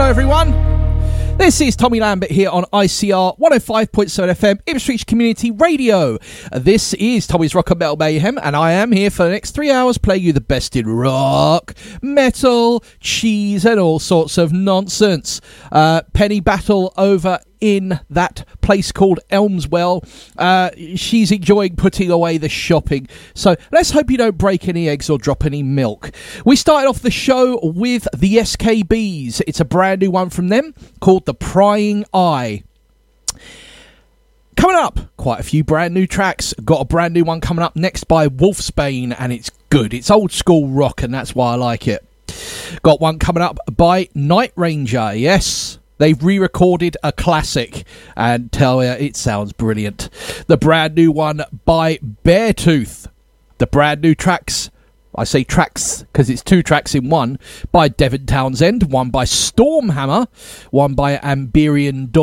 Hello everyone, this is Tommy Lambert here on ICR 105.7 FM, Ipswich Community Radio. This is Tommy's Rock and Metal Mayhem, and I am here for the next 3 hours playing you the best in rock, metal, cheese and all sorts of nonsense. Penny Battle over in that place called Elmswell. She's enjoying putting away the shopping. So let's hope you don't break any eggs or drop any milk. We started off the show with the SKBs. It's a brand new one from them called The Prying Eye. Coming up, quite a few brand new tracks. Got a brand new one coming up next by Wolfsbane, and it's good. It's old school rock, and that's why I like it. Got one coming up by Night Ranger. Yes, they've re-recorded a classic, and tell you, it sounds brilliant. The brand new one by Beartooth. The brand new tracks, I say tracks because it's two tracks in one, by Devin Townsend. One by Stormhammer, one by Amberian Dawn.